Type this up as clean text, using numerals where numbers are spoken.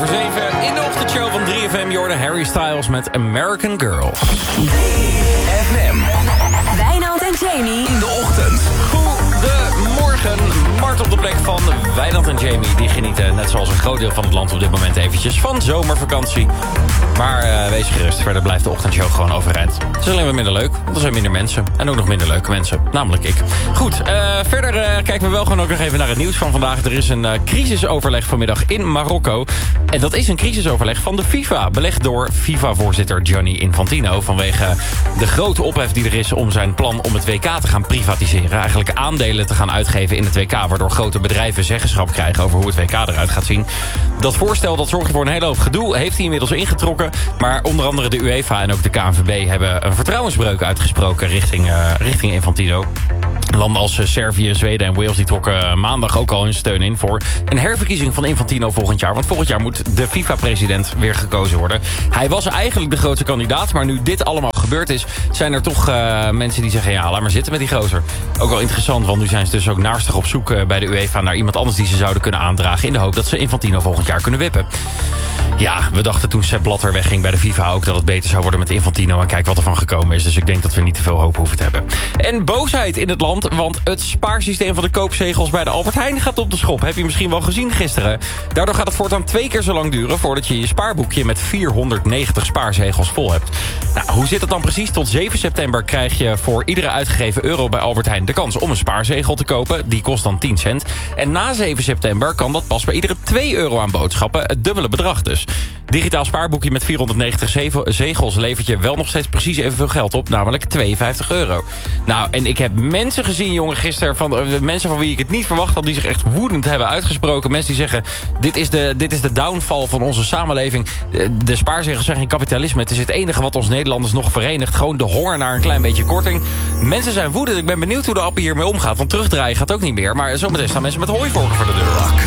7. In de ochtendshow van 3FM, je hoorde Harry Styles met American Girl. 3FM. Wijnand en Jamie In de ochtend. Goedemorgen. Mart op de plek van Wijnand en Jamie. Die genieten, net zoals een groot deel van het land op dit moment eventjes, van zomervakantie. Maar wees gerust, verder blijft de ochtendshow gewoon overeind. Het is alleen wat minder leuk, want er zijn minder mensen. En ook nog minder leuke mensen, namelijk ik. Goed, verder kijken we wel gewoon ook nog even naar het nieuws van vandaag. Er is een crisisoverleg vanmiddag in Marokko. En dat is een crisisoverleg van de FIFA. Belegd door FIFA-voorzitter Gianni Infantino. Vanwege de grote ophef die er is om zijn plan om het WK te gaan privatiseren. Eigenlijk aandelen te gaan uitgeven in het WK. Waardoor grote bedrijven zeggenschap krijgen over hoe het WK eruit gaat zien. Dat voorstel dat zorgde voor een hele hoop gedoe. Heeft hij inmiddels ingetrokken. Maar onder andere de UEFA en ook de KNVB hebben een vertrouwensbreuk uitgesproken richting Infantino. Landen als Servië, Zweden en Wales die trokken maandag ook al hun steun in voor een herverkiezing van Infantino volgend jaar. Want volgend jaar moet de FIFA-president weer gekozen worden. Hij was eigenlijk de grootste kandidaat, maar nu dit allemaal gebeurd is, zijn er toch mensen die zeggen, ja, laat maar zitten met die gozer. Ook wel interessant, want nu zijn ze dus ook naastig op zoek bij de UEFA naar iemand anders die ze zouden kunnen aandragen in de hoop dat ze Infantino volgend jaar kunnen wippen. Ja, we dachten toen Sepp Blatter wegging bij de FIFA ook dat het beter zou worden met Infantino. En kijk wat er van gekomen is. Dus ik denk dat we niet te veel hoop hoeven te hebben. En boosheid in het land, want het spaarsysteem van de koopzegels bij de Albert Heijn gaat op de schop. Heb je misschien wel gezien gisteren. Daardoor gaat het voortaan 2 keer zo lang duren voordat je je spaarboekje met 490 spaarzegels vol hebt. Nou, hoe zit het dan precies? Tot 7 september krijg je voor iedere uitgegeven euro bij Albert Heijn de kans om een spaarzegel te kopen. Die kost dan 10 cent. En na 7 september kan dat pas bij iedere 2 euro aan boodschappen. Het dubbele bedrag dus. Digitaal spaarboekje met 490 zegels levert je wel nog steeds precies evenveel geld op, namelijk 52 euro. Nou, en ik heb mensen gezien, jongen, gisteren, mensen van wie ik het niet verwacht had, die zich echt woedend hebben uitgesproken. Mensen die zeggen, dit is de downfall van onze samenleving. De spaarzegels zijn geen kapitalisme. Het is het enige wat ons Nederlanders nog verenigt. Gewoon de honger naar een klein beetje korting. Mensen zijn woedend. Ik ben benieuwd hoe de appie hiermee omgaat, want terugdraaien gaat ook niet meer. Maar zometeen staan mensen met hooivorken voor de deur.